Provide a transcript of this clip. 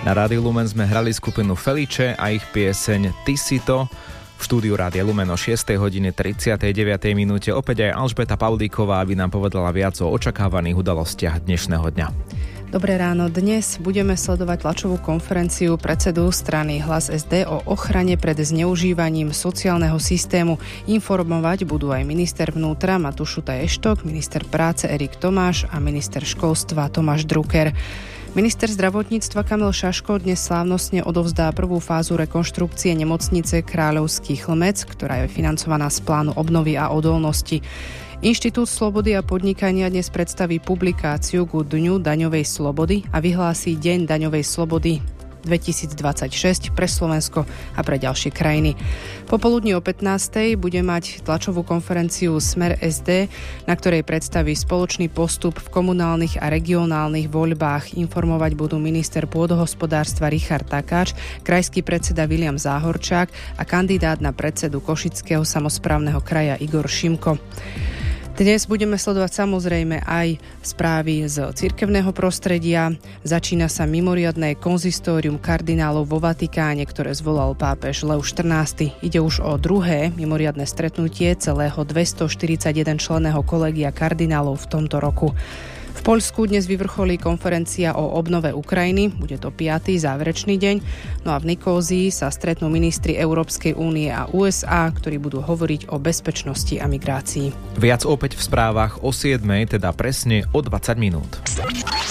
Na Rádiu Lumen sme hrali skupinu Felice a ich pieseň Ty si to. V štúdiu Rádia Lumen o 6:39 minúte opäť aj Alžbeta Paulíková, aby nám povedala viac o očakávaných udalostiach dnešného dňa. Dobré ráno. Dnes budeme sledovať tlačovú konferenciu predsedu strany Hlas SD o ochrane pred zneužívaním sociálneho systému. Informovať budú aj minister vnútra Matúš Šutaj Eštok, minister práce Erik Tomáš a minister školstva Tomáš Drucker. Minister zdravotníctva Kamil Šaško dnes slávnostne odovzdá prvú fázu rekonštrukcie nemocnice Kráľovský Chlmec, ktorá je financovaná z plánu obnovy a odolnosti. Inštitút slobody a podnikania dnes predstaví publikáciu ku Dňu daňovej slobody a vyhlási Deň daňovej slobody 2026 pre Slovensko a pre ďalšie krajiny. Popoludní o 15:00 bude mať tlačovú konferenciu Smer SD, na ktorej predstaví spoločný postup v komunálnych a regionálnych voľbách. Informovať budú minister pôdohospodárstva Richard Takáč, krajský predseda Viliam Záhorčák a kandidát na predsedu Košického samosprávneho kraja Igor Šimko. Dnes budeme sledovať samozrejme aj správy z cirkevného prostredia. Začína sa mimoriadne konzistórium kardinálov vo Vatikáne, ktoré zvolal pápež Leo XIV. Ide už o druhé mimoriadne stretnutie celého 241 členného kolégia kardinálov v tomto roku. V Poľsku dnes vyvrcholí konferencia o obnove Ukrajiny, bude to 5. záverečný deň, no a v Nikózii sa stretnú ministri Európskej únie a USA, ktorí budú hovoriť o bezpečnosti a migrácii. Viac opäť v správach o 7:00, teda presne o 20 minút.